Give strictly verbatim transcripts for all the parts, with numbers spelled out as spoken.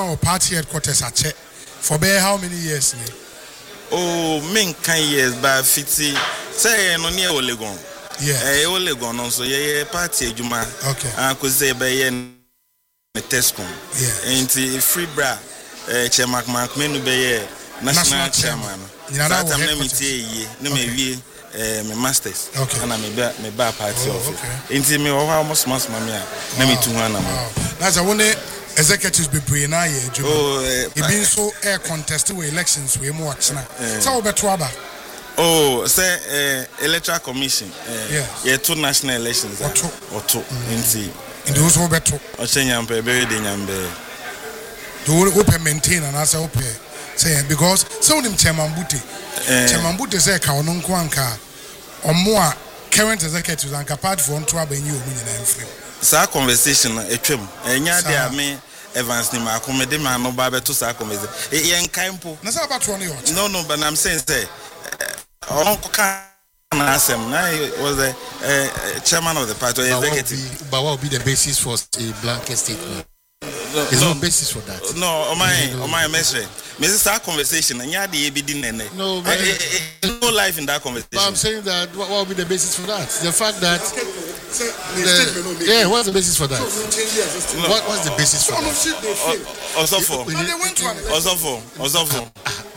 our party headquarters at Che for bear how many years? Ne? Oh, min kind years by fifty. Say no near Olegon. Yeah. Eh, Olegon also yeah party Juma. Okay. I could say by yen Tesco. Yeah. Ain't free bra. Eh, Chairman Mark Menu be national chairman. That time let me tell you, no me eh my masters. Okay. And I me ba me ba party oh, office. Okay. Ain't me almost months mammy. Let me two one. That's a one executives be praying now. Oh, it been so air contest with elections we more now. So better aba. Oh, say uh, electoral commission. Uh, yeah. Yeah, two national elections. Or two. Or two. Inti. In those who better. Ochenyampe, very denyambe. To open maintain and answer open. Say because some of them Chairman Bute. Chairman Bute say ka onon kwanka or more current executives and apart from two aba you win frame. Sa conversation etwem. Enya dia me Evans ni ma komede ma no ba beto sa conversation. E yen kaimpo. Na say about one year. No no, but I'm saying say Uncle Can Assem was the uh, chairman of the party, but executive. What be, but what would be the basis for a blanket statement? No, There's no, no basis for that. No, on my, on my message. Missus Our conversation, and you had the A B D Nene. No, but there's no life in that conversation. But I'm saying that what, what would be the basis for that? The fact that. The, the, yeah, what's the basis for that? No. What, what's the basis for that? Also for. Also for. Also for.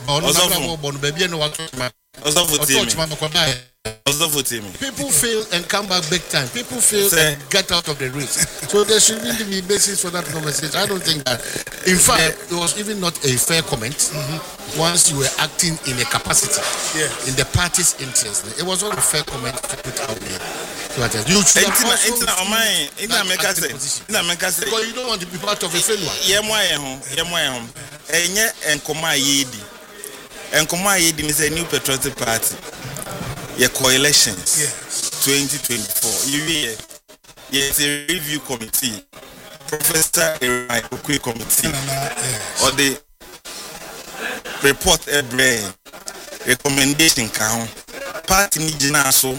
Also for team. People fail and come back big time. People fail Say, and get out of the race. So there should really be basis for that conversation. I don't think that. In fact, it was even not a fair comment. Mm-hmm. Once you were acting in a capacity, yeah. in the party's interest, it was not a fair comment to put out there. So you should have also because you don't want to be part of a failure. Yeah, my home. Yeah, my home. And Koma Yedi. And Koma Yedi is a new patriotic party. Yeah, coalitions. Yes. twenty twenty-four. You hear? Yes, a review committee. Professor Erai Okwe committee. Yes. Or the report a brain. Recommendation count. Party Nijina so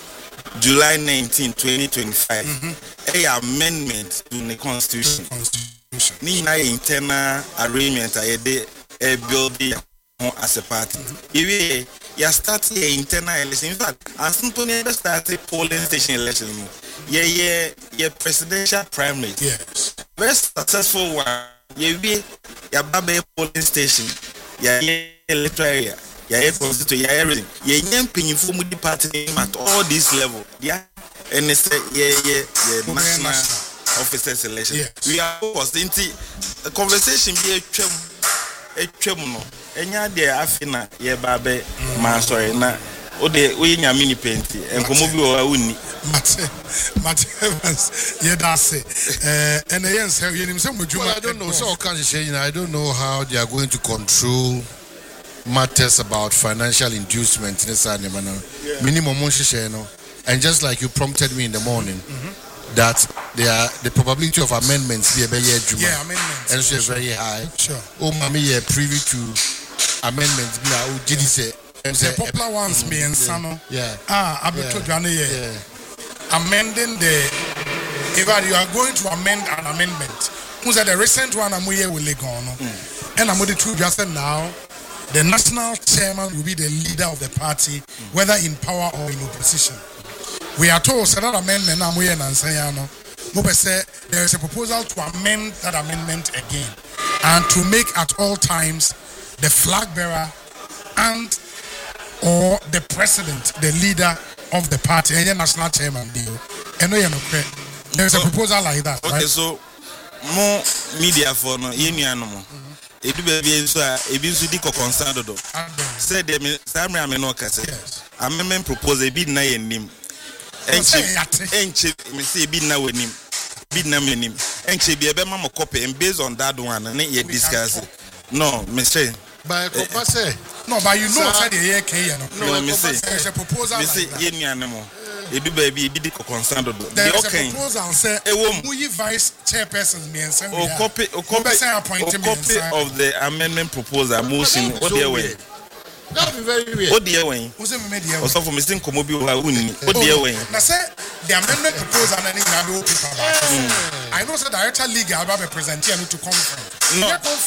July nineteenth, twenty twenty-five. Mm-hmm. A amendment to the constitution. Constitution. Nina internal arrangement a de a building as a party. Mm-hmm. You hear? You start your internal election. In fact, as soon as you start a polling station election, yeah, yeah, yeah, presidential primary. Yes. Very successful one. Yeah, be your baby polling station. Yeah, yeah, electoral area. Yeah, yeah, constitute. Yeah, everything. Yeah, yeah, penny for the party at all this level. Yeah, and it's yeah, yeah, yeah, national officers election. Yes. We are forced into the conversation. Be a trem, a tremono. Enya de afina ye babe ma sorry na o de we nya mini penti enkomo bi o awuni mate mate ye da say eh and yen say ye nim say modjuma I don't know so can say I don't know how they are going to control matters about financial inducement in this manner minimum no and just like you prompted me in the morning mm-hmm. that there are the probability of amendments be a yeah amendments and so very high sure oh mommy ye privy to amendments be now did say the popular ones me and Sano yeah ah abeto dwane yeah amending the if you are going to amend an amendment who said the recent one amoye will go on and I'm going to just now the national chairman will be the leader of the party mm. whether in power or in opposition. We are told that amendment amoye and Ansayano Mobe say there is a proposal to amend that amendment again and to make at all times the flag bearer and or the president, the leader of the party, and the national chairman deal. And no, there's a proposal like that. Okay, right? so more media for no yemi anomo. It do be so e bi so di ko concern do. Said them Sammy Ameno kase. Amendment proposal bi na yenim. Enche enche me say bi na wenim. Bi na menim. Enche bi e be ma mo copy and based on that one na ye discuss. No, Mister By say no, but you know that the year K no, no, me say there's a proposal. Me say ye ni anemo. E do baby bi di concern do. There's a proposal say who you vice chairperson me and say o copy o copy copy of the amendment proposal motion what the way. That be very weird. What the way? Who say me media? O so for me say komo bi o ha uni. What the way? Na say the amendment proposal na ni na do paper. I know say director legal about present here to conference. No.